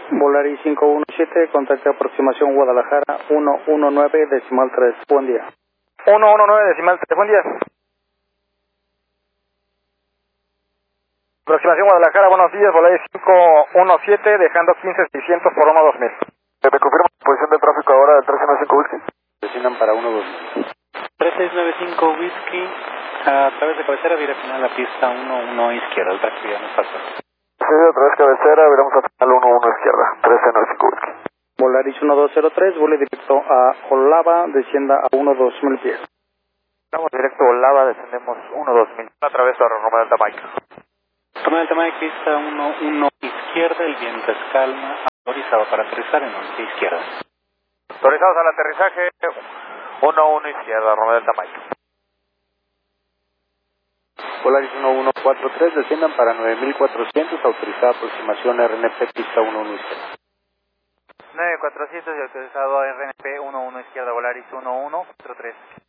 Volaris 517, contacto de aproximación Guadalajara 119 decimal 3, buen día. 119 decimal 3, buen día. Aproximación Guadalajara, buenos días, Volaris 517, dejando 15600 por 12000. ¿Me confirma la posición de tráfico ahora del 1395 Whisky? Designan para 12000. 3695 Whisky, a través de cabecera, dirección a la pista 11 izquierda, el taxi ya nos pasó. Sí, a través de cabecera, veremos a final 11 izquierda, 1395 Whisky. Volaris 1203, vuele directo a Olava, descienda a 12000 pies. Estamos directo a Olava, descendemos 12000. A través de Romeo Delta Mike. Romeo Delta Mike, pista 11 izquierda, el viento es calma, autorizado para aterrizar en 11 izquierda. Autorizados al aterrizaje, 11 izquierda, Romeo Delta Mike. Volaris 1143, desciendan para 9400, autorizada aproximación RNP pista 11 izquierda. 9400 y autorizado RNP 11 izquierda, Volaris 1143.